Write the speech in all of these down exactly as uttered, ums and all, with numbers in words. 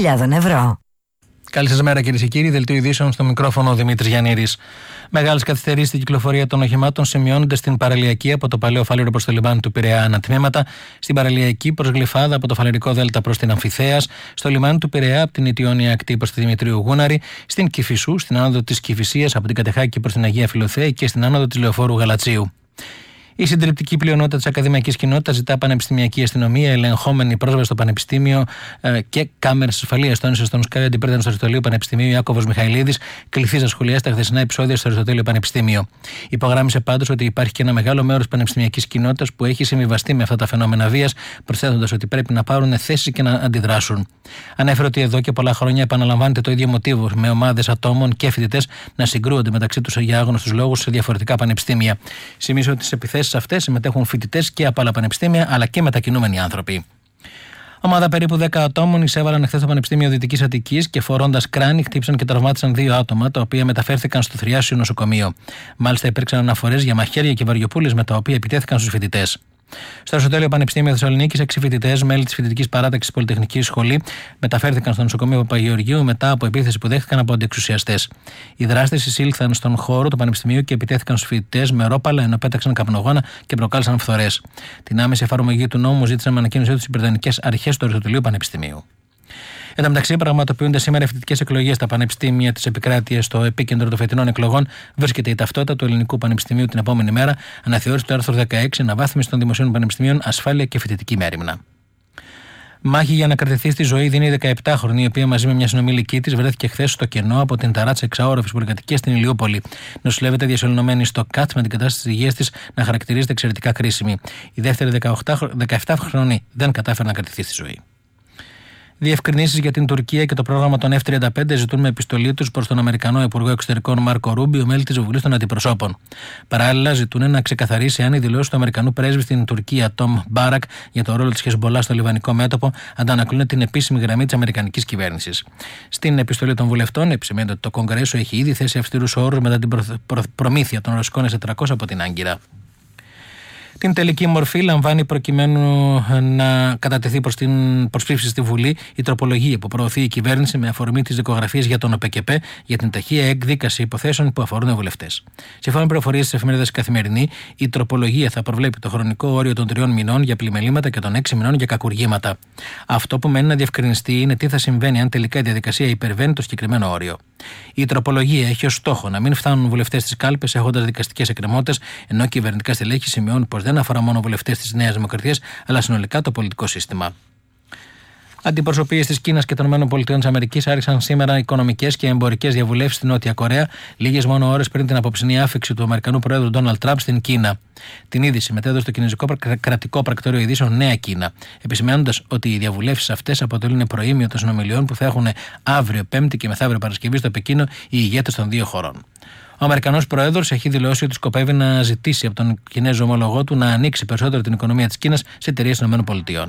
χιλιάδων ευρώ. Καλή σας μέρα, κυρίες και κύριοι. Δελτίο ειδήσεων, στο μικρόφωνο ο Δημήτρης Γιαννήρης. Μεγάλες καθυστερήσεις στην κυκλοφορία των οχημάτων σημειώνονται στην παραλιακή από το Παλαιό Φάληρο προς το λιμάνι του Πειραιά ανατμήματα, στην παραλιακή προς Γλυφάδα από το Φαλερικό Δέλτα προς την Αμφιθέας, στο λιμάνι του Πειραιά από την Ιτιώνια ακτή προς τη Δημητρίου Γούναρη, στην Κηφισού, στην άνοδο της Κηφισίας από την Κατεχάκη προς την Αγία Φιλοθέα και στην άνοδο της Λεωφόρου Γαλατσίου. Η συντριπτική πλειονότητα της ακαδημαϊκής κοινότητας ζητά πανεπιστημιακή αστυνομία, ελεγχόμενη πρόσβαση στο πανεπιστήμιο ε, και κάμερες ασφαλείας. Τόνισε στον Sky αντιπρόεδρος του Αριστοτελείου Πανεπιστημίου Ιάκωβος Μιχαηλίδης, κληθής να σχολιάσει τα χθεσινά επεισόδια στο Αριστοτέλειο Πανεπιστήμιο. Υπογράμμισε πάντως ότι υπάρχει και ένα μεγάλο μέρος πανεπιστημιακής κοινότητας που έχει συμβιβαστεί με αυτά τα φαινόμενα βίας, προσθέτοντας ότι πρέπει να πάρουν θέση και να αντιδράσουν. Ανέφερε ότι εδώ και πολλά χρόνια επαναλαμβάνεται το ίδιο μοτίβο, με ομάδες ατόμων και φοιτητές να συγκρούονται μεταξύ τους για άγνωστους λόγους σε διαφορετικά πανεπιστήμια. Σημείωσε ότι σε επιθέσεις σε αυτές συμμετέχουν φοιτητές και από άλλα πανεπιστήμια, αλλά και μετακινούμενοι άνθρωποι. Ομάδα περίπου δέκα ατόμων εισέβαλαν χθες στο Πανεπιστήμιο Δυτικής Αττικής και φορώντας κράνη χτύπησαν και τραυμάτισαν δύο άτομα, τα οποία μεταφέρθηκαν στο Θριάσιο νοσοκομείο. Μάλιστα, υπήρξαν αναφορές για μαχαίρια και βαριοπούλες με τα οποία επιτέθηκαν στους φοιτητές. Στο Αριστοτέλειο Πανεπιστήμιο Θεσσαλονίκης, έξι φοιτητές, μέλη της Φοιτητικής Παράταξης Πολυτεχνική Σχολή, μεταφέρθηκαν στο νοσοκομείο Παπαγεωργίου μετά από επίθεση που δέχτηκαν από αντιεξουσιαστές. Οι δράστες εισήλθαν στον χώρο του Πανεπιστημίου και επιτέθηκαν στους φοιτητές με ρόπαλα, ενώ πέταξαν καπνογόνα και προκάλεσαν φθορές. Την άμεση εφαρμογή του νόμου ζήτησαν με ανακοίνωσή τους οι υπερδανικές αρχές του Αριστοτελείου Πανεπιστημίου. Εν τω μεταξύ, πραγματοποιούνται σήμερα φοιτητικές εκλογές στα πανεπιστήμια της επικράτειας. Στο επίκεντρο των φετινών εκλογών βρίσκεται η ταυτότητα του Ελληνικού Πανεπιστημίου την επόμενη μέρα, αναθεώρηση του άρθρου δεκαέξι, αναβάθμιση των δημοσίων πανεπιστημίων, ασφάλεια και φοιτητική μέριμνα. Μάχη για να κρατηθεί στη ζωή δίνει η δεκαεπτάχρονη, η οποία μαζί με μια συνομιλική της βρέθηκε χθες στο κενό από την ταράτσα εξαόροφης που εργατική στην Ηλιούπολη. Νοσηλεύεται διασωληνωμένη στο ΚΑΤ με την κατάσταση της υγείας της να χαρακτηρίζεται εξαιρετικά κρίσιμη. Η δεύτερη δεκαεπτάχρονη δεν κατάφερε να κρατηθεί στη ζωή. Διευκρινήσεις για την Τουρκία και το πρόγραμμα των εφ τριάντα πέντε ζητούν με επιστολή τους προς τον Αμερικανό Υπουργό Εξωτερικών Μάρκο Ρούμπιο, μέλη της Βουλής των Αντιπροσώπων. Παράλληλα, ζητούν να ξεκαθαρίσει αν οι δηλώσεις του Αμερικανού πρέσβη στην Τουρκία, Τόμ Μπάρακ, για το ρόλο της Χεσμολάχ στο λιβανικό μέτωπο, αντανακλούν την επίσημη γραμμή της Αμερικανικής κυβέρνησης. Στην επιστολή των βουλευτών επισημαίνεται ότι το Κογκρέσο έχει ήδη θέσει αυστηρούς όρους μετά την προ... προ... προμήθεια των ρωσικών ες τετρακόσια από την Άγκυρα. Την τελική μορφή λαμβάνει προκειμένου να κατατεθεί προς την προσψήφιση στη Βουλή η τροπολογία που προωθεί η κυβέρνηση με αφορμή τις δικογραφίες για τον ΟΠΕΚΕΠΕ για την ταχεία εκδίκαση υποθέσεων που αφορούν βουλευτές. Σύμφωνα με πληροφορίες της εφημερίδας Καθημερινή, η τροπολογία θα προβλέπει το χρονικό όριο των τριών μηνών για πλημελήματα και των έξι μηνών για κακουργήματα. Αυτό που μένει να διευκρινιστεί είναι τι θα συμβαίνει αν τελικά η διαδικασία υπερβαίνει το συγκεκριμένο όριο. Η τροπολογία έχει ως στόχο να μην φτάνουν βουλευτές στις κάλπες έχοντας δικαστικές εκκρεμότητες, ενώ κυβερνητικά στελέχη σημειώνουν πως δεν αφορά μόνο βουλευτές της Νέας Δημοκρατίας, αλλά συνολικά το πολιτικό σύστημα. Αντιπροσωπείες της Κίνας και των ΗΠΑ άρχισαν σήμερα οικονομικές και εμπορικές διαβουλεύσεις στην Νότια Κορέα, λίγες μόνο ώρες πριν την απόψινή άφιξη του Αμερικανού Προέδρου Ντόναλντ Τραμπ στην Κίνα. Την είδηση μετέδωσε το κινέζικο κρατικό πρακτορείο ειδήσεων Νέα Κίνα, επισημαίνοντας ότι οι διαβουλεύσεις αυτές αποτελούν προήμιο των συνομιλιών που θα έχουν αύριο Πέμπτη και μεθαύριο Παρασκευή στο Πεκίνο οι ηγέτες των δύο χωρών. Ο Αμερικανός Πρόεδρος έχει δηλώσει ότι σκοπεύει να ζητήσει από τον Κινέζο ομολογό του να ανοίξει περισσότερο την οικονομία της Κίνας σε εταιρείες των ΗΠΑ.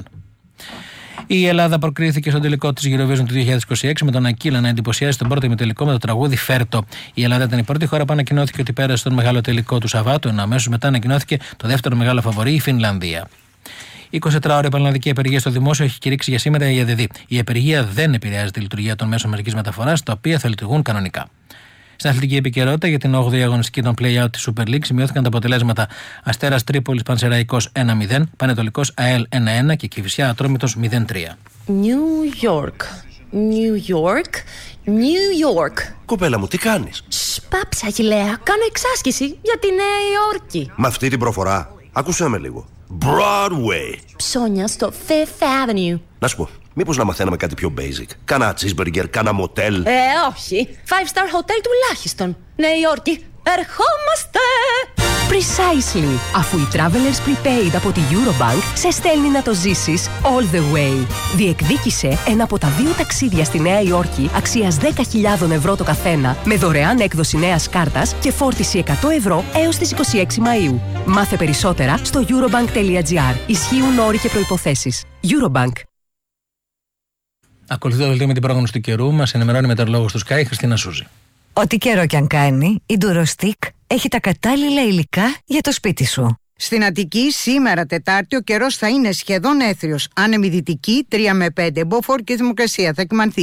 Η Ελλάδα προκρίθηκε στον τελικό της Eurovision του δύο χιλιάδες είκοσι έξι με τον Ακύλα να εντυπωσιάζει τον πρώτο ημιτελικό με το τραγούδι Φέρτο. Η Ελλάδα ήταν η πρώτη χώρα που ανακοινώθηκε ότι πέρασε τον μεγάλο τελικό του Σαββάτου, ενώ αμέσως μετά ανακοινώθηκε το δεύτερο μεγάλο φαβορί, η Φινλανδία. εικοσιτετράωρη πανελλαδική απεργία στο δημόσιο έχει κηρύξει για σήμερα η ΕΔΔ. Η απεργία δεν επηρεάζει τη λειτουργία των μέσων μαζικής μεταφοράς, τα οποία θα λειτουργούν κανονικά. Στην αθλητική επικαιρότητα για την όγδοη αγωνιστική των play-out της Super League σημειώθηκαν τα αποτελέσματα Αστέρας Τρίπολης Πανσεραϊκός ένα μηδέν, Πανετολικός ΑΕΛ ένα ένα και Κηφισιά Ατρόμητος μηδέν τρία. New York, New York, New York. Κοπέλα μου, τι κάνεις? Σπάψα, Αγιλέα, κάνω εξάσκηση για τη Νέα Υόρκη. Με αυτή την προφορά, άκουσέ με λίγο. Broadway. Ψώνια στο Fifth Avenue. Να σου πω, μήπως να μαθαίναμε κάτι πιο basic? Κάνα cheeseburger, κάνα μοτέλ. Ε, όχι. Five star hotel τουλάχιστον. Νέα Υόρκη, ερχόμαστε! Precisely. Αφού η Travelers Prepaid από τη Eurobank σε στέλνει να το ζήσεις all the way. Διεκδίκησε ένα από τα δύο ταξίδια στη Νέα Υόρκη αξίας δέκα χιλιάδες ευρώ το καθένα με δωρεάν έκδοση νέας κάρτας και φόρτιση εκατό ευρώ έως τις είκοσι έξι Μαΐου. Μάθε περισσότερα στο eurobank.gr. Ισχύουν όροι και προϋποθέσεις. Eurobank. Ακολουθεί το δελτίο με την πρόγνωση του καιρού. Μας ενημερώνει η μετεωρολόγος του Sky, Χριστίνα Σούζη. Ό,τι καιρό κι αν κάνει, η Durostick έχει τα κατάλληλα υλικά για το σπίτι σου. Στην Αττική σήμερα Τετάρτη ο καιρός θα είναι σχεδόν έθριος. Άνεμη δυτική τρία με πέντε, μποφόρ και θερμοκρασία θα εκμανθεί.